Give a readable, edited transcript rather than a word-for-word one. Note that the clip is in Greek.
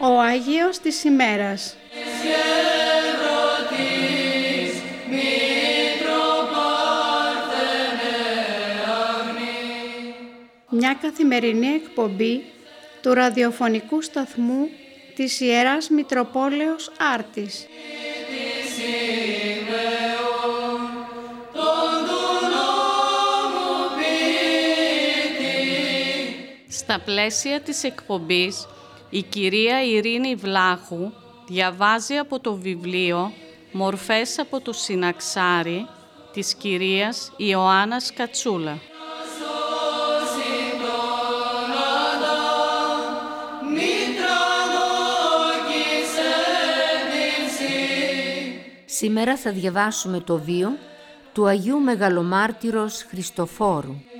Ο Άγιος της ημέρας. Μια καθημερινή εκπομπή του ραδιοφωνικού σταθμού της Ιεράς Μητροπόλεως Άρτης. Στα πλαίσια της εκπομπής, η κυρία Ειρήνη Βλάχου διαβάζει από το βιβλίο «Μορφές από το Συναξάρι» της κυρίας Ιωάννας Κατσούλα. Σήμερα θα διαβάσουμε το βίο του Αγίου Μεγαλομάρτυρος Χριστοφόρου.